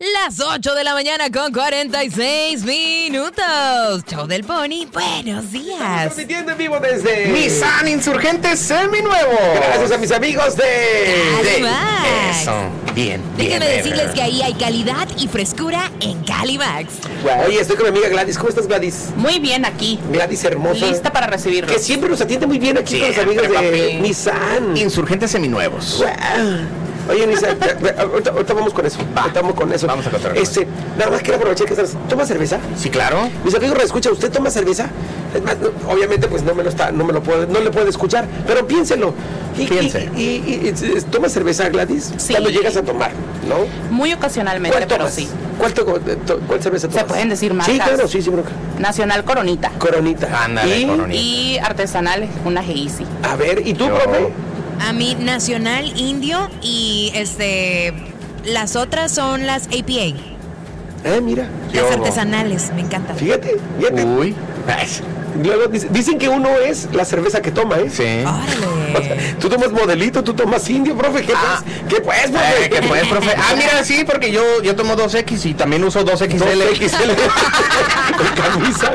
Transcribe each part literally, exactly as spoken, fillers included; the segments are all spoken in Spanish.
Las ocho de la mañana con cuarenta y seis minutos. Show del Pony, buenos días. Estamos transmitiendo en vivo desde Nissan Insurgente Seminuevo. Gracias a mis amigos de... Calimax. Eso, bien, bien. Déjenme bien. decirles que ahí hay calidad y frescura en Calimax. Oye, estoy con mi amiga Gladys. ¿Cómo estás, Gladys? Muy bien aquí. Gladys hermosa. Lista para recibirlos. Que siempre nos atiende muy bien aquí Siempre, con los amigos de papi. Nissan. Insurgentes Seminuevos. Wow. Oye, Nissan, ya, ya, ahorita, ahorita vamos con eso. Va. Ahorita vamos con eso. Vamos a contar. Este, nada más quiero aprovechar que estás. ¿Toma cerveza? Sí, claro. Mis amigos, reescucha, ¿usted toma cerveza? Es más, no, obviamente, pues no me lo está, no me lo puede, no le puede escuchar, pero piénselo. Y, Piense. Y, y, y, y, ¿toma cerveza, Gladys? Sí. Cuando llegas a tomar, ¿no? Muy ocasionalmente, ¿Cuál pero tomas? sí. ¿Cuál, to- to- ¿Cuál cerveza tomas? Se pueden decir marcas. Sí, claro, sí, sí, bro. Nacional Coronita. Coronita. Ándale, y, Coronita. Y artesanal, una Geisi. A ver, ¿y tú, Yo- profe? A mí, Nacional Indio y este. Las otras son las A P A. Eh, mira. Las Yo- artesanales, me encantan. Fíjate, fíjate. Uy. Ay, Luego dice- dicen que uno es la cerveza que toma, ¿eh? sí. Órale. Tú tomas modelito, tú tomas indio, profe. ¿Qué Ah. pues? ¿Qué pues, profe? Eh, ¿Qué pues, profe? Ah, mira, sí, porque yo, yo tomo dos equis y también uso dos equis ele. dos equis ele con camisa.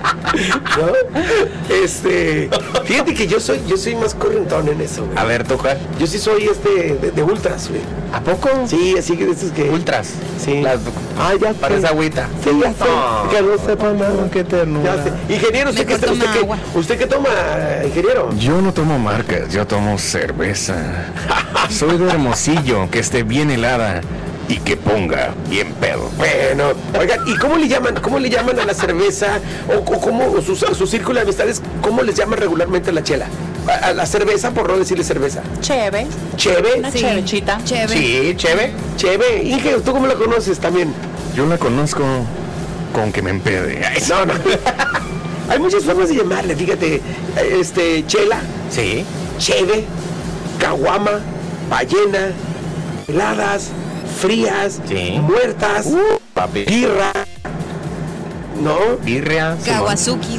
¿No? Este, fíjate que yo soy, yo soy más correntón en eso, güey. A ver, tú, Juan. Yo sí soy este de, de ultras, güey. ¿A poco? Sí, así que de estos que. Ultras. Sí. Las, Ah, ya parece sé. agüita. Sí, ya sé. Oh. Que no sepa nada. Qué ternura. Ya sé. Ingeniero, ¿usted qué, Mejor usted, toma qué, agua. ¿usted qué toma, ingeniero? Yo no tomo marcas, yo tomo cerveza. Soy de Hermosillo, que esté bien helada y que ponga bien pedo. Bueno, oigan, ¿y cómo le llaman, cómo le llaman a la cerveza o, o cómo o su, su círculo de amistades, cómo les llaman regularmente a la chela? A, a la cerveza, por no decirle cerveza. Cheve. Cheve, Una chevechita. Chévere. Sí, chévere. cheve. Inge, ¿tú cómo la conoces también? Yo la conozco con que me empede. Ay, sí. No, no. Hay muchas formas de llamarle, fíjate, este, chela, Sí. cheve, caguama, ballena, heladas, frías, Sí. muertas, Papi. birra, ¿no? Birria. Simón. Kawasukis.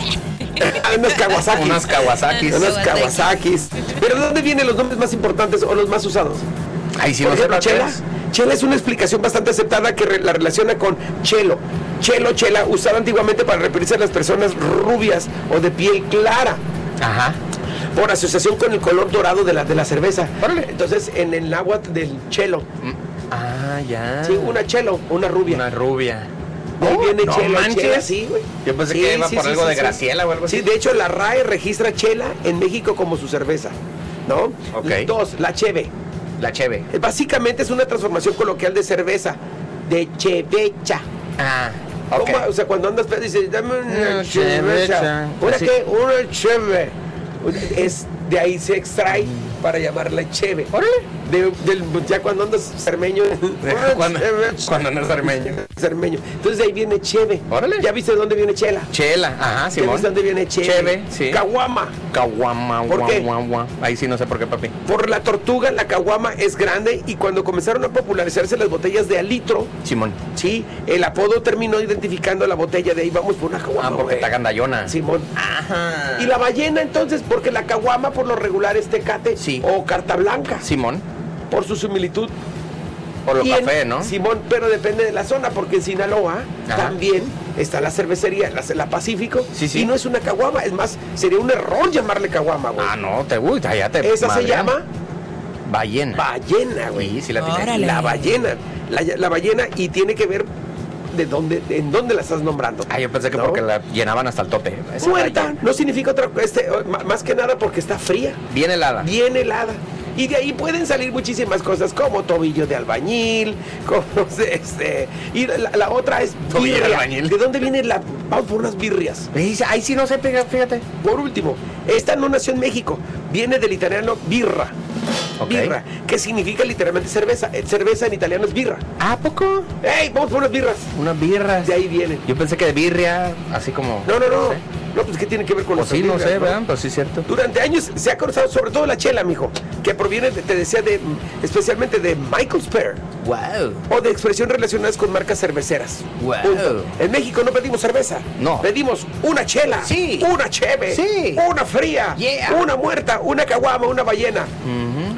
Unas Kawasaki. Unas Kawasaki's. Unas Kawasaki. Kawasakis. ¿Pero de dónde vienen los nombres más importantes o los más usados? Ay, sí, Por no sé ejemplo, para qué chela. es. Chela es una explicación bastante aceptada que re- la relaciona con chelo. Chelo, chela, usada antiguamente para referirse a las personas rubias o de piel clara, Ajá. por asociación con el color dorado de la, de la cerveza. Órale. Entonces, en el náhuatl del chelo, Ah, ya. sí, una chelo, una rubia. Una rubia. De ahí Oh, viene no chelo, manches. chela, sí, güey. Yo pensé Sí, que iba sí, por sí, algo sí, de sí. Graciela o algo así. Sí, de hecho, la R A E registra chela en México como su cerveza, ¿no? Ok. Dos, la cheve. La cheve. Eh, Básicamente es una transformación coloquial de cerveza, de chevecha. Ah, ok. ¿Cómo? O sea, cuando andas pedo dices, dame una Una chevecha. chevecha. ¿Una Así. qué? Una cheve. Es, de ahí se extrae para llamarla cheve. Órale. De- del, ya cuando andas cermeño. una Cuando, chevecha. cuando no es armeño. Cermeño. Entonces de ahí viene cheve. Órale. ¿Ya viste de dónde viene chela? Chela, ajá, ¿Ya Simón. viste de dónde viene cheve? Cheve, sí. Caguama. Caguama, ¿Por guau, qué? guau, guau. Ahí sí no sé por qué, papi. Por la tortuga, la caguama es grande y cuando comenzaron a popularizarse las botellas de al litro, Simón. sí, el apodo terminó identificando la botella de ahí vamos por una caguama. Ah, porque güey. está gandallona. Simón. Ajá. Y la ballena entonces, porque la caguama por lo regular es tecate Sí. o carta blanca, Simón. por su similitud. Por lo Y en- café, ¿no? Simón, pero depende de la zona, porque en Sinaloa Ajá. también está la cervecería, la, la Pacífico, Sí, sí. y no es una caguama, es más, sería un error llamarle caguama, güey. Ah, no, te gusta, ya te. Esa se madrean. llama Ballena. ballena, güey. Sí, sí la tiene. Órale. La ballena, la, la ballena, y tiene que ver de dónde, en dónde la estás nombrando. Ah, yo pensé que ¿no? porque la llenaban hasta el tope. Esa Muerta, ballena. no significa otra este, ma- más que nada porque está fría, Bien helada. bien helada. Y de ahí pueden salir muchísimas cosas, como tobillo de albañil, como este. Y la, la otra es Tobillo de birria. albañil. ¿De dónde viene la? Vamos por unas birrias. Ahí ahí sí no sé, pega- fíjate. Por último, esta no nació en México, viene del italiano birra. Ok. Birra, que significa literalmente cerveza. Eh, Cerveza en italiano es birra. ¿A poco? ¡Ey! Vamos por unas birras. Unas birras. De ahí vienen. Yo pensé que de birria, así como. No, no, no. sé. No, pues ¿qué tiene que ver con Pues las sí, no birrias, sé, ¿verdad? Pues sí, cierto. Durante años se ha conocido sobre todo la chela, mijo, que proviene, de- te decía, de especialmente de Michael's Pear Wow. o de expresión relacionadas con marcas cerveceras. Wow. Punto. En México no pedimos cerveza, No. pedimos una chela, Sí. una cheve, Sí. una fría, Yeah. una muerta, una caguama, una ballena. Ujú.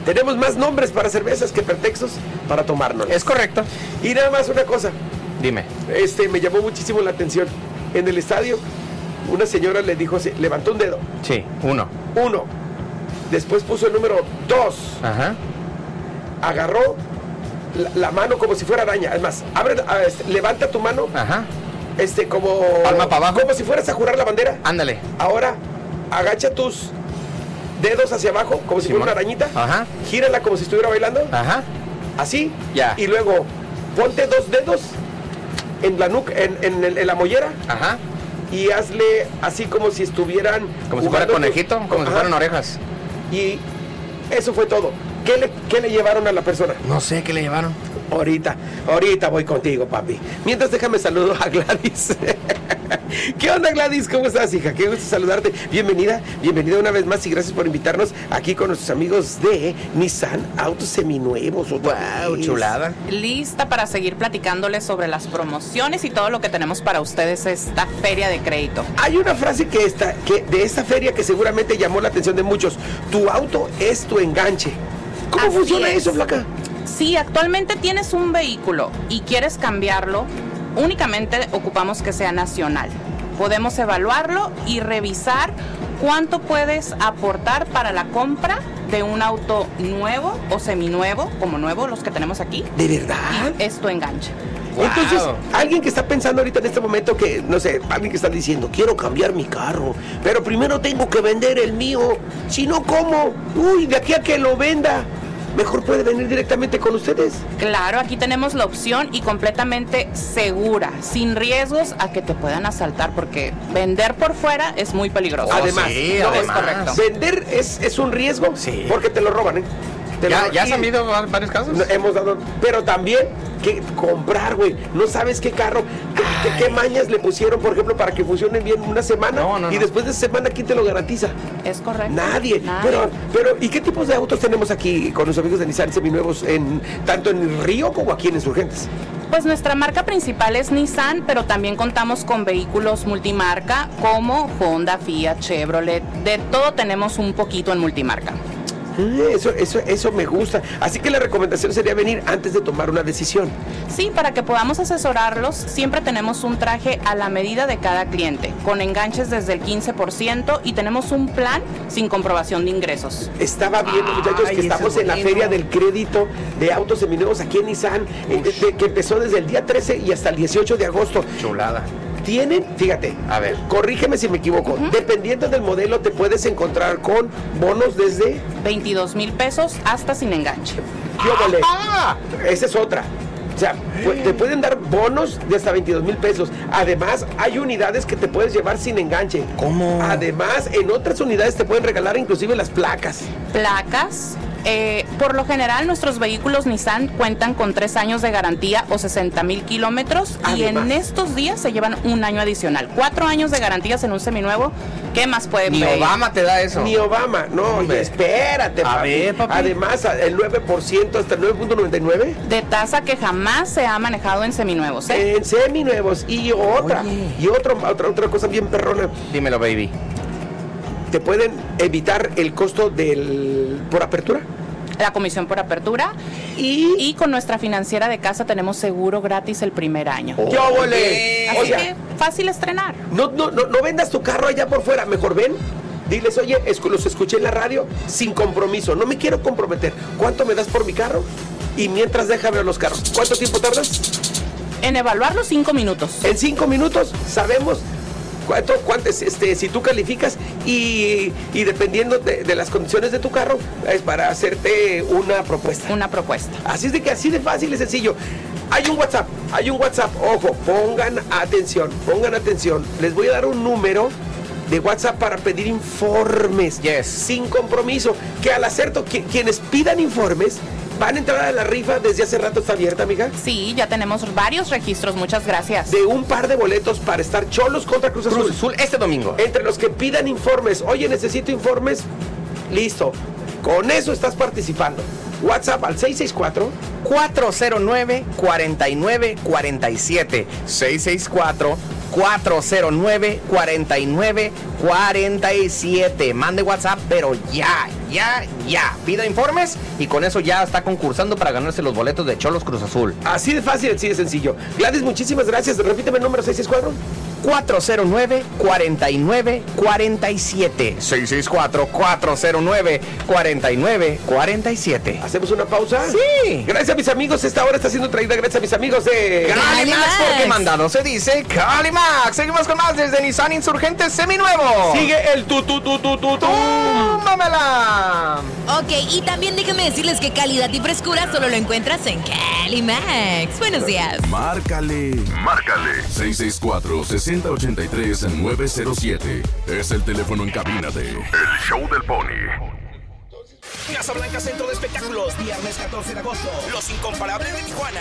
Tenemos más nombres para cervezas que pretextos para tomárnoslas. Es correcto. Y nada más una cosa, Dime. este me llamó muchísimo la atención. En el estadio, una señora le dijo, así, levantó un dedo, Sí, uno. uno, después puso el número dos, Ajá. agarró la, la mano como si fuera araña. Es más, abre, a, este, levanta tu mano, Ajá. este, como... Palma para abajo. Como si fueras a jurar la bandera. Ándale. Ahora, agacha tus dedos hacia abajo, como si Simón. fuera una arañita. Ajá. Gírala como si estuviera bailando. Ajá. Así. Ya. Y luego, ponte dos dedos en la nuca, en, en, el- en la mollera. Ajá. Y hazle así como si estuvieran... Como si fuera jugando conejito, tu- como si Ajá. fueran orejas. Y eso fue todo. ¿Qué le, qué le llevaron a la persona? No sé qué le llevaron. Ahorita, ahorita voy contigo, papi. Mientras déjame saludo a Gladys. ¿Qué onda, Gladys? ¿Cómo estás, hija? Qué gusto saludarte. Bienvenida, bienvenida una vez más y gracias por invitarnos aquí con nuestros amigos de Nissan Autos Seminuevos. otra Wow, vez. chulada. Lista para seguir platicándoles sobre las promociones y todo lo que tenemos para ustedes esta feria de crédito. Hay una frase que, está, que de esta feria que seguramente llamó la atención de muchos. Tu auto es tu enganche. ¿Cómo Así funciona es. eso, flaca? Si actualmente tienes un vehículo y quieres cambiarlo, únicamente ocupamos que sea nacional. Podemos evaluarlo y revisar cuánto puedes aportar para la compra de un auto nuevo o seminuevo, como nuevo, los que tenemos aquí, ¿De verdad? y es tu enganche. Wow. Entonces, alguien que está pensando ahorita en este momento que, no sé, alguien que está diciendo, quiero cambiar mi carro, pero primero tengo que vender el mío, si no, ¿cómo? Uy, de aquí a que lo venda, mejor puede venir directamente con ustedes. Claro, aquí tenemos la opción y completamente segura, sin riesgos a que te puedan asaltar, porque vender por fuera es muy peligroso. Oh, Además, sí, no, además. es correcto. Vender es, es un riesgo Sí. porque te lo roban, ¿eh? Te ¿Ya, lo- ya has y- habido va- varios casos? No, hemos dado, pero también que comprar, güey. No sabes qué carro, qué, qué- qué mañas le pusieron, por ejemplo, para que funcione bien una semana. No, no, y no. después de esa semana, ¿quién te lo garantiza? Es correcto. Nadie. Nadie. Pero, pero, ¿y qué tipos de autos tenemos aquí con los amigos de Nissan Seminuevos, en, tanto en el Río como aquí en Insurgentes? Pues nuestra marca principal es Nissan, pero también contamos con vehículos multimarca como Honda, Fiat, Chevrolet. De todo tenemos un poquito en multimarca. Ah, Eso, eso, eso me gusta. Así que la recomendación sería venir antes de tomar una decisión. Sí, para que podamos asesorarlos, siempre tenemos un traje a la medida de cada cliente, con enganches desde el quince por ciento y tenemos un plan sin comprobación de ingresos. Estaba viendo, muchachos, Ay, que ese estamos es en la bueno. Feria del Crédito de Autos Seminuevos aquí en Nissan, eh, de- de- que empezó desde el día trece y hasta el dieciocho de agosto. Chulada. Tienen, fíjate, A ver. corrígeme si me equivoco, dependiendo del modelo te puedes encontrar con bonos desde... veintidós mil pesos hasta sin enganche. ¿Qué óvole? Esa es otra. O sea, pu- te pueden dar bonos de hasta veintidós mil pesos. Además, hay unidades que te puedes llevar sin enganche. ¿Cómo? Además, en otras unidades te pueden regalar inclusive las placas. Placas. Eh, por lo general, nuestros vehículos Nissan cuentan con tres años de garantía o sesenta mil kilómetros y Además. en estos días se llevan un año adicional. Cuatro años de garantías en un seminuevo. ¿Qué más puede Ni pedir? Obama te da eso. Ni Obama, no, Hombre. oye, espérate, A papi. ver, papi. Además, a- el nueve por ciento hasta el nueve punto noventa y nueve De tasa que jamás se ha manejado en seminuevos, ¿eh? en seminuevos. Y otra, Oye. y otro, otra, otra cosa bien perrona. Dímelo, baby. Te pueden evitar el costo del por apertura. La comisión por apertura. Y... Y con nuestra financiera de casa tenemos seguro gratis el primer año. ¡Qué óvole! Así O sea, que fácil estrenar. No, no, no, no vendas tu carro allá por fuera, mejor ven. Diles, oye, escu- los escuché en la radio sin compromiso, no me quiero comprometer. ¿Cuánto me das por mi carro? Y mientras déjame ver los carros. ¿Cuánto tiempo tardas? En evaluarlo, cinco minutos. En cinco minutos sabemos cuánto, cuánto es, este, si tú calificas y, y dependiendo de, de las condiciones de tu carro, es para hacerte una propuesta. Una propuesta. Así es de que así de fácil y sencillo. Hay un WhatsApp, hay un WhatsApp, ojo, pongan atención, pongan atención. Les voy a dar un número de WhatsApp para pedir informes. Yes. Sin compromiso. Que al acerto, que, quienes pidan informes van a entrar a la rifa. Desde hace rato está abierta, amiga. Sí, ya tenemos varios registros, muchas gracias. De un par de boletos para estar Cholos contra Cruz Azul. Cruz Azul este domingo. Entre los que pidan informes, oye, necesito informes, listo. Con eso estás participando. WhatsApp al seis seis cuatro. cuatro cero nueve, cuatro nueve cuatro siete. seis seis cuatro, cuatro cero nueve, cuatro nueve cuatro siete. Mande WhatsApp, pero ya, ya, ya. Pida informes y con eso ya está concursando para ganarse los boletos de Xolos Cruz Azul. Así de fácil, así de sencillo. Gladys, muchísimas gracias. Repíteme el número seis seis cuatro. cuatro cero nueve, cuatro nueve cuatro siete. seis seis cuatro, cuatro cero nueve, cuatro nueve cuatro siete. ¿Hacemos una pausa? Sí. Gracias a mis amigos. Esta hora está siendo traída gracias a mis amigos de Calimax, porque mandado se dice Calimax. Seguimos con más desde Nissan Insurgente Seminuevo. Sigue el tu tu tu tu tu tu. ¡Tómamela! Ok, y también déjenme decirles que calidad y frescura solo lo encuentras en Calimax. Buenos días. Márcale. Márcale. seis seis cuatro, seis cero ocho tres, nueve cero siete. Es el teléfono en cabina de El Show del Pony. Casablanca Centro de Espectáculos, viernes catorce de agosto. Los Incomparables de Tijuana.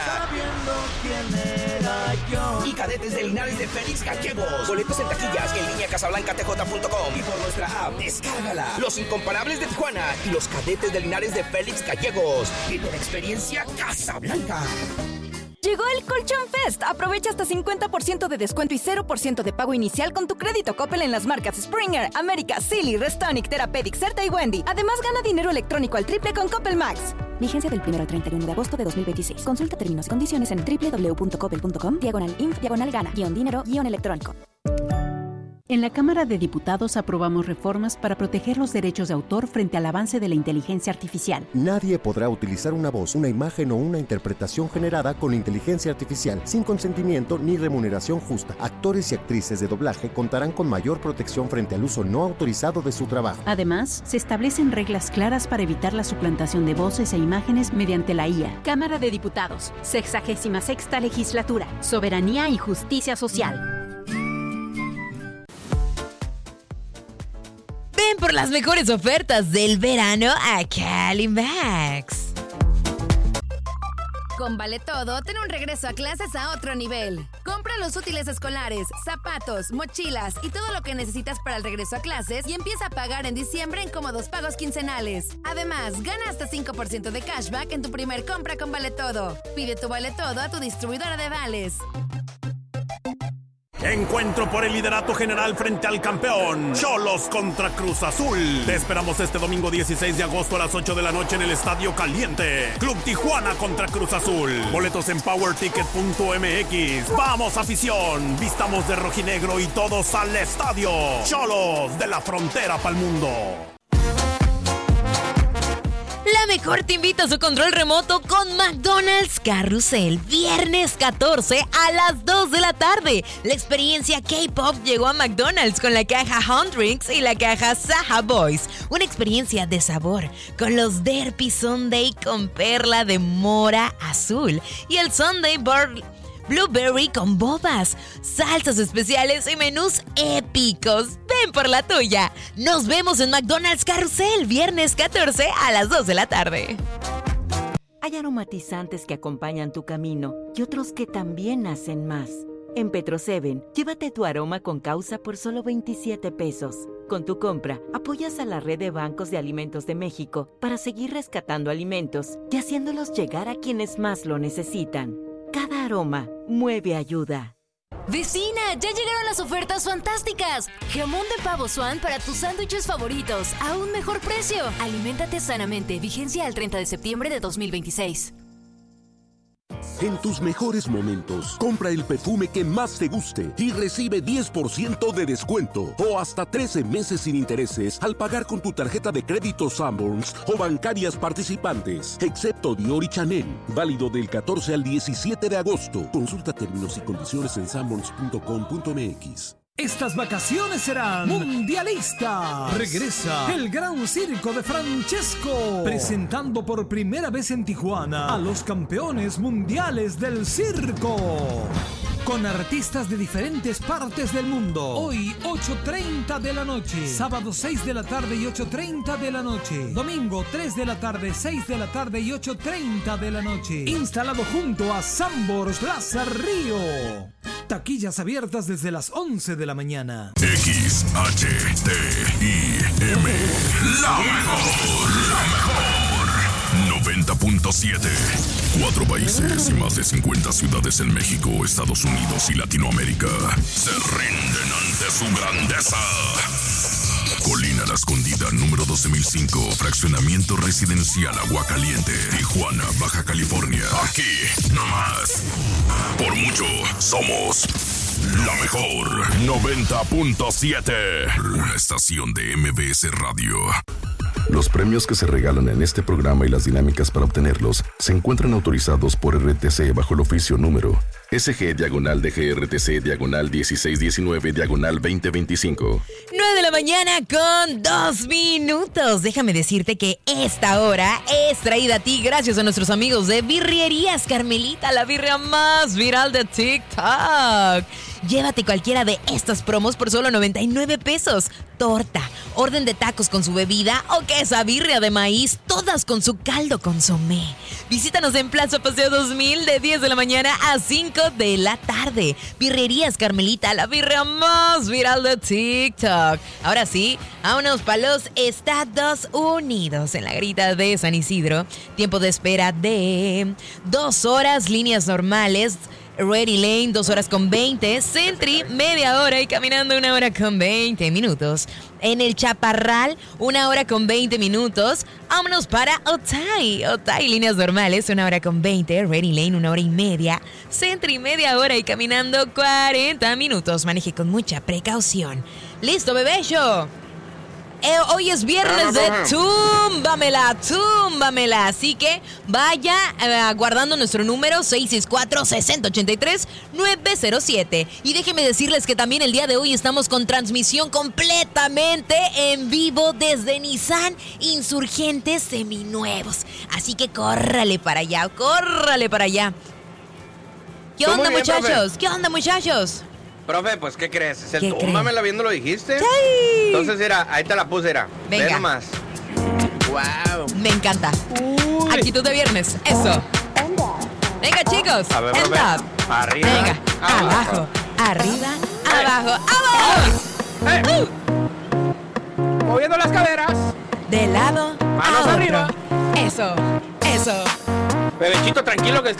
Y Cadetes de Linares de Félix Gallegos. Boletos en taquillas en línea casablanca t j punto com y por nuestra app. Descárgala. Los Incomparables de Tijuana y los Cadetes de Linares de Félix Gallegos. Vive la experiencia Casablanca. Llegó el Colchón Fest. Aprovecha hasta cincuenta por ciento de descuento y cero por ciento de pago inicial con tu crédito Coppel en las marcas Springer, América, Silly, Restonic, Therapeutic, Certa y Wendy. Además, gana dinero electrónico al triple con Coppel Max. Vigencia del primero al treinta y uno de agosto de dos mil veintiséis. Consulta términos y condiciones en w w w punto coppel punto com, diagonal inf, diagonal gana, guión dinero, guión electrónico. En la Cámara de Diputados aprobamos reformas para proteger los derechos de autor frente al avance de la inteligencia artificial. Nadie podrá utilizar una voz, una imagen o una interpretación generada con inteligencia artificial sin consentimiento ni remuneración justa. Actores y actrices de doblaje contarán con mayor protección frente al uso no autorizado de su trabajo. Además, se establecen reglas claras para evitar la suplantación de voces e imágenes mediante la I A. Cámara de Diputados, sexagésima sexta legislatura, soberanía y justicia social. Ven por las mejores ofertas del verano a Calimax. Con Vale Todo, ten un regreso a clases a otro nivel. Compra los útiles escolares, zapatos, mochilas y todo lo que necesitas para el regreso a clases y empieza a pagar en diciembre en cómodos pagos quincenales. Además, gana hasta cinco por ciento de cashback en tu primer compra con Vale Todo. Pide tu Vale Todo a tu distribuidora de vales. Encuentro por el liderato general frente al campeón Xolos contra Cruz Azul. Te esperamos este domingo dieciséis de agosto a las ocho de la noche en el Estadio Caliente. Club Tijuana contra Cruz Azul. Boletos en power ticket punto m x. Vamos, afición, vistamos de rojinegro y todos al estadio. Xolos, de la frontera pa'l mundo. La mejor te invita a su control remoto con McDonald's Carrusel. Viernes catorce a las dos de la tarde. La experiencia K-Pop llegó a McDonald's con la caja Hundrix y la caja Saha Boys. Una experiencia de sabor con los Derpy Sundae con perla de mora azul y el Sundae Bar Blueberry con bobas, salsas especiales y menús épicos. Ven por la tuya. Nos vemos en McDonald's Carrusel, viernes catorce a las dos de la tarde. Hay aromatizantes que acompañan tu camino y otros que también hacen más. En Petroseven, llévate tu aroma con causa por solo veintisiete pesos. Con tu compra, apoyas a la red de bancos de alimentos de México para seguir rescatando alimentos y haciéndolos llegar a quienes más lo necesitan. Cada aroma mueve ayuda. ¡Vecina! ¡Ya llegaron las ofertas fantásticas! Jamón de pavo Swan para tus sándwiches favoritos a un mejor precio. Aliméntate sanamente. Vigencia al treinta de septiembre de dos mil veintiséis. En tus mejores momentos, compra el perfume que más te guste y recibe diez por ciento de descuento o hasta trece meses sin intereses al pagar con tu tarjeta de crédito Sanborns o bancarias participantes, excepto Dior y Chanel. Válido del catorce al diecisiete de agosto. Consulta términos y condiciones en sanborns punto com punto m x. Estas vacaciones serán mundialistas. Regresa el Gran Circo de Francesco, presentando por primera vez en Tijuana a los campeones mundiales del circo, con artistas de diferentes partes del mundo. Hoy, ocho treinta de la noche. Sábado, seis de la tarde y ocho treinta de la noche. Domingo, tres de la tarde, seis de la tarde y ocho treinta de la noche. Instalado junto a Sanborns Plaza Río. Taquillas abiertas desde las once de la mañana. X H T I M. La mejor. La mejor. noventa punto siete. Cuatro países y más de cincuenta ciudades en México, Estados Unidos y Latinoamérica se rinden ante su grandeza. Colina La Escondida, número doce mil cinco, fraccionamiento residencial Aguacaliente, Tijuana, Baja California. Aquí, nomás. Por mucho, somos la mejor. noventa punto siete. Una estación de M B S Radio. Los premios que se regalan en este programa y las dinámicas para obtenerlos se encuentran autorizados por R T C bajo el oficio número S G diagonal D G R T C diagonal dieciséis diecinueve diagonal veinte veinticinco. nueve de la mañana con dos minutos. Déjame decirte que esta hora es traída a ti gracias a nuestros amigos de Birrerías Carmelita, la birria más viral de TikTok. Llévate cualquiera de estas promos por solo noventa y nueve pesos. Torta, orden de tacos con su bebida o quesabirria de maíz, todas con su caldo consomé. Visítanos en Plaza Paseo dos mil de diez de la mañana a cinco de la tarde. Birrerías Carmelita, la birria más viral de TikTok. Ahora sí, vámonos para los Estados Unidos. En la Garita de San Isidro, tiempo de espera de dos horas, líneas normales. Ready Lane, dos horas con veinte. Sentry, media hora y caminando una hora con veinte minutos. En el Chaparral, una hora con veinte minutos. Vámonos para Otay. Otay, líneas normales, una hora con veinte. Ready Lane, una hora y media. Sentry, media hora y caminando cuarenta minutos. Maneje con mucha precaución. ¿Listo, bebé show? Eh, hoy es viernes de Túmbamela, Túmbamela. Así que vaya eh, guardando nuestro número seis seis cuatro, seis cero ocho tres, nueve cero siete. Y déjenme decirles que también el día de hoy estamos con transmisión completamente en vivo desde Nissan Insurgentes Seminuevos. Así que córrale para allá, córrale para allá. ¿Qué onda, bien, muchachos? Profe. ¿Qué onda, muchachos? Profe, pues, ¿qué crees? Es ¿Qué el túmbamela viendo lo dijiste. Sí. Entonces, mira, ahí te la puse, era. Venga. Ve nomás. Wow. Me encanta. Uy. Actitud de viernes. Eso. Venga, chicos. A ver, End profe. up. Arriba. Venga. Abajo. abajo. Arriba. Hey. Abajo. ¡Vamos! Hey. Uh. Moviendo las caderas. De lado. Manos a arriba. Otro. Eso. Eso. Bebechito, tranquilo que está